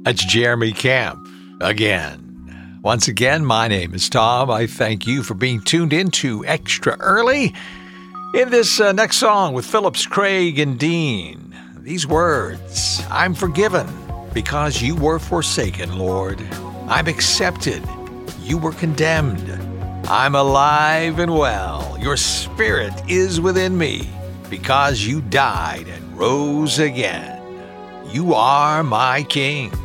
That's Jeremy Camp again. Once again, my name is Tom. I thank you for being tuned into Extra Early. In this next song with Phillips, Craig, and Dean, these words, I'm forgiven because you were forsaken, Lord. I'm accepted. You were condemned. I'm alive and well. Your spirit is within me because you died and rose again. You are my King.